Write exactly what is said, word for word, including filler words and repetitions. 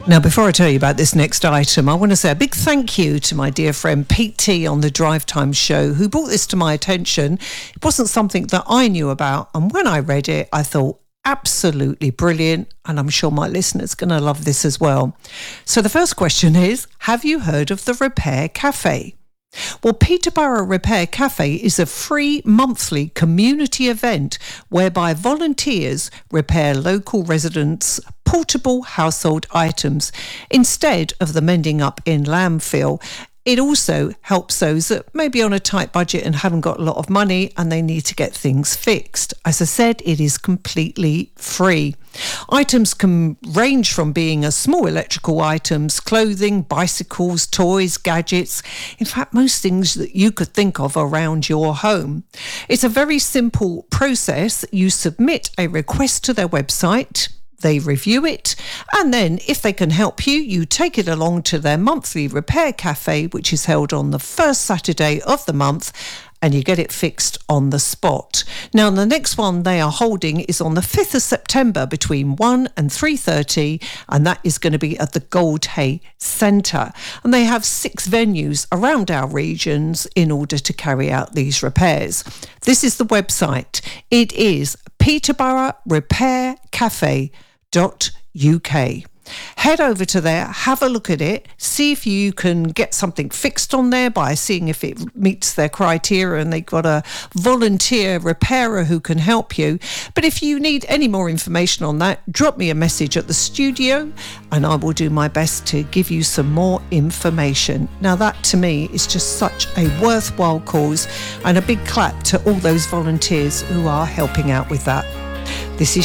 Now, before I tell you about this next item, I want to say a big thank you to my dear friend Pete T on the Drive Time show, who brought this to my attention. It wasn't something that I knew about, and when I read it, I thought, absolutely brilliant, and I'm sure my listeners are going to love this as well. So the first question is, have you heard of the Repair Cafe? Well, Peterborough Repair Cafe is a free monthly community event whereby volunteers repair local residents' portable household items instead of the mending up in landfill. It also helps those that may be on a tight budget and haven't got a lot of money and they need to get things fixed. As I said, it is completely free. Items can range from being a small electrical items, clothing, bicycles, toys, gadgets. In fact, most things that you could think of around your home. It's a very simple process. You submit a request to their website. They review it, and then if they can help you, you take it along to their monthly repair cafe, which is held on the first Saturday of the month, and you get it fixed on the spot. Now, the next one they are holding is on the fifth of September between one and three thirty, and that is going to be at the Goldhay Centre. And they have six venues around our regions in order to carry out these repairs. This is the website. It is Peterborough Repair Cafe dot U K. Head over to there, have a look at it, see if you can get something fixed on there by seeing if it meets their criteria and they've got a volunteer repairer who can help you. But if you need any more information on that, drop me a message at the studio and I will do my best to give you some more information. Now, that to me is just such a worthwhile cause, and a big clap to all those volunteers who are helping out with that. This is